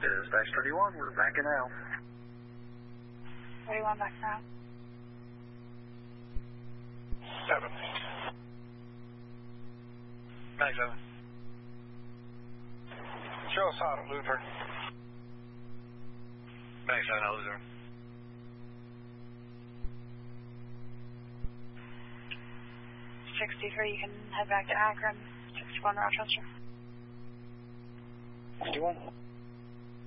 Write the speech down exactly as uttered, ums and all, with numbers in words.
Dispatch thirty-one, we're backing out. thirty-one back now. Seven. Nine seven. Show us out at Luther. Nine seven out Luther. sixty-three, you can head back to Akron. sixty-one Rochester. sixty-one.